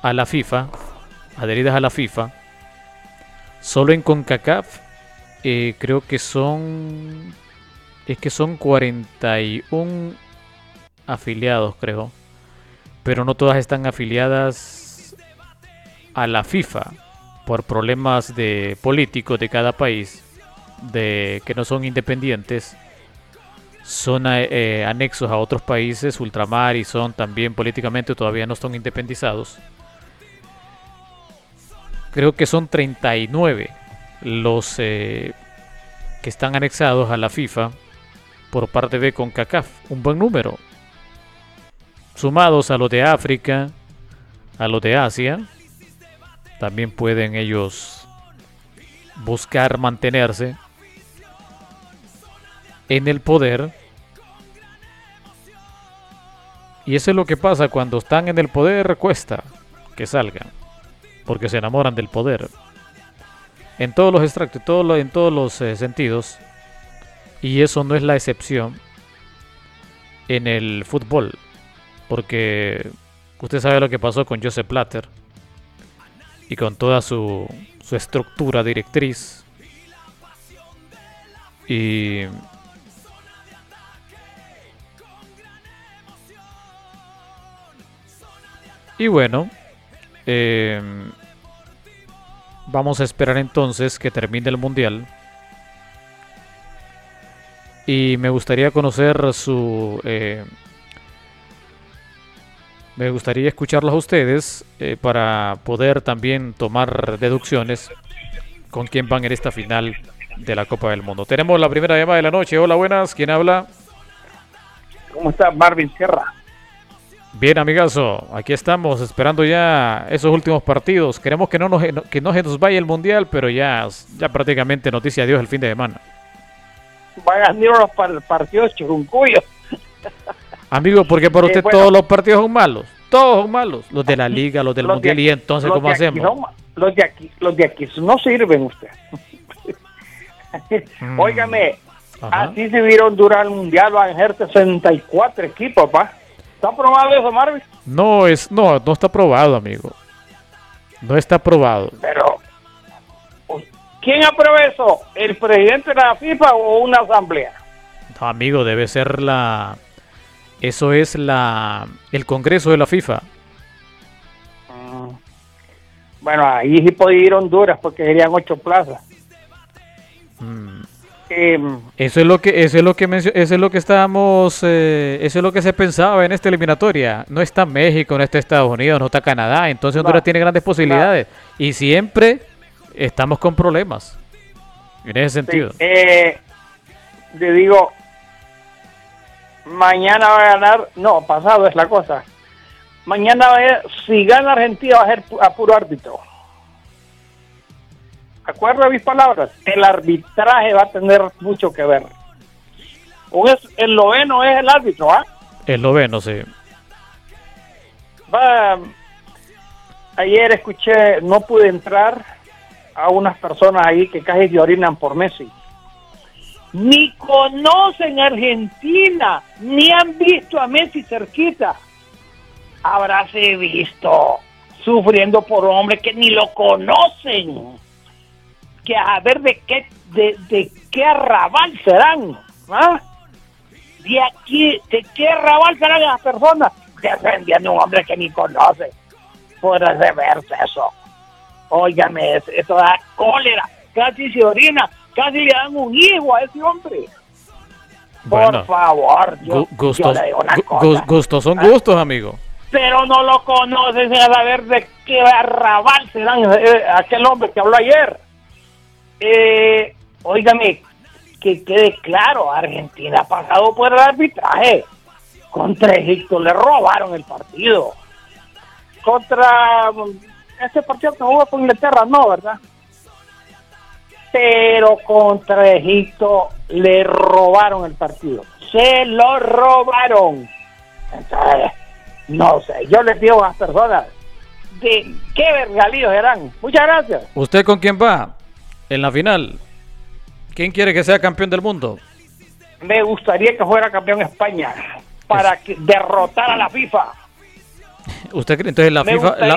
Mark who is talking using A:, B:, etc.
A: a la FIFA, adheridas a la FIFA, solo en CONCACAF creo que son 41 afiliados, creo, pero no todas están afiliadas a la FIFA por problemas de políticos de cada país, de que no son independientes, son anexos a otros países ultramar y son también políticamente todavía no son independizados. Creo que son 39 los que están anexados a la FIFA por parte de CONCACAF, un buen número, sumados a los de África, a los de Asia. También pueden ellos buscar mantenerse en el poder. Y eso es lo que pasa cuando están en el poder, cuesta que salgan, porque se enamoran del poder. En todos los extractos, en todos los sentidos. Y eso no es la excepción en el fútbol, porque usted sabe lo que pasó con Joseph Blatter y con toda su estructura directriz. Y bueno, vamos a esperar entonces que termine el mundial. Y me gustaría conocer me gustaría escucharlos a ustedes para poder también tomar deducciones con quién van en esta final de la Copa del Mundo. Tenemos la primera llamada de la noche. Hola, buenas. ¿Quién habla?
B: ¿Cómo está Marvin Sierra?
A: Bien, amigazo. Aquí estamos esperando ya esos últimos partidos. Queremos que no se nos vaya el mundial, pero ya prácticamente noticia de Dios el fin de semana.
B: Vayan los partidos churuncuyo.
A: Amigo, porque para usted todos los partidos son malos. Todos son malos. Los de la liga, los del mundial. Y entonces, ¿cómo hacemos?
B: Los de aquí no sirven usted. Óigame, así se vieron durar el mundial, van a ser 64 equipos, pa. ¿Está aprobado eso, Marvin?
A: No está aprobado, amigo. No está aprobado.
B: Pero, ¿quién aprueba eso? ¿El presidente de la FIFA o una asamblea?
A: No, amigo, debe ser eso es el Congreso de la FIFA.
B: Bueno, ahí sí podía ir Honduras porque serían 8 plazas.
A: Eso es lo que estábamos, eso es lo que se pensaba en esta eliminatoria. No está México, no está Estados Unidos, no está Canadá, entonces Honduras tiene grandes posibilidades y siempre estamos con problemas en ese sentido.
B: Sí, le digo, mañana va a ganar, no, pasado es la cosa. Mañana si gana Argentina va a ser a puro árbitro. Acuerdo mis palabras, el arbitraje va a tener mucho que ver. El noveno es el árbitro, ¿ah?
A: El noveno, sí.
B: Ayer escuché, no pude entrar a unas personas ahí que casi se orinan por Messi. Ni conocen Argentina, ni han visto a Messi cerquita. Habráse visto sufriendo por un hombre que ni lo conocen. Que a ver de qué arrabal serán, ¿ah? De qué arrabal serán las personas defendiendo a un hombre que ni conoce. Puede verse eso. Óigame, eso da cólera, casi se orina, casi le dan un hijo a ese hombre. Por favor, yo le digo una cosa.
A: Gustos son gustos, amigo.
B: Pero no lo conocen a saber de qué arrabal serán aquel hombre que habló ayer. Óigame, que quede claro, Argentina ha pasado por el arbitraje. Contra Egipto le robaron el partido. Contra ese partido que jugó con Inglaterra, no, ¿verdad? Pero contra Egipto le robaron el partido. Se lo robaron. Entonces, no sé, yo les digo a las personas, ¿de qué vergalíos eran? Muchas gracias.
A: ¿Usted con quién va en la final? ¿Quién quiere que sea campeón del mundo?
B: Me gustaría que fuera campeón España para derrotar a la FIFA.
A: ¿Usted cree entonces la FIFA